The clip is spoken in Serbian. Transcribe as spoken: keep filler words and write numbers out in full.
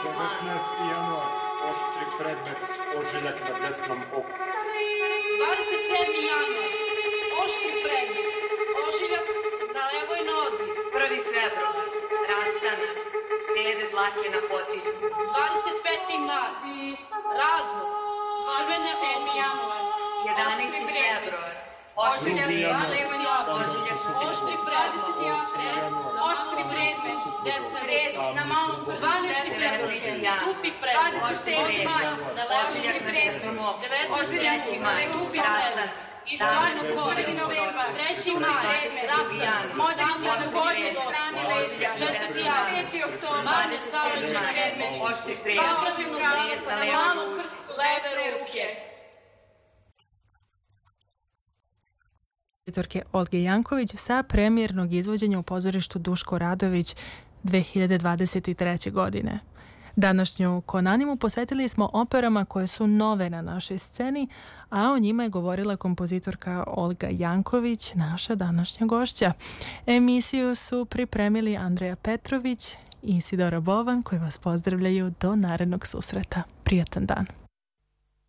devetnaesti januar, oštri predmet, ožiljak na desnom oku. dvadeset sedmi januar, oštri predmet, ožiljak na levoj nozi. prvi februar, rastanak, sede dlake na potilju. dvadeset peti mart, razvod, crvene oči. jedanaesti februar, ožiljak na levoj nozi. Ožiljak Oštri predmet, oštri predmet, desna Kres na malom prstu. dvanaesti februar, tupi predmet, dvadeset sedmi maj, na levoj ožiljak na desnom oku. ožiljak treći na maj, tupi rastanak. Iščarno prvi novembar, treći maj, rastanak, modrica na gornje strane leđa, četvrti januar, peti oktobar, saobraćajni predmet, Oštri predmet, paosivno kres na malom prstu leve ruke. Kompozitorke Olge Janković sa premijernog izvođenja u pozorištu Duško Radović dve hiljade dvadeset treće. godine. Današnju Konanimu posvetili smo operama koje su nove na našoj sceni, a o njima je govorila kompozitorka Olga Janković, naša današnja gošća. Emisiju su pripremili Andreja Petrović i Isidora Bovan, koji vas pozdravljaju do narednog susreta. Prijatan dan.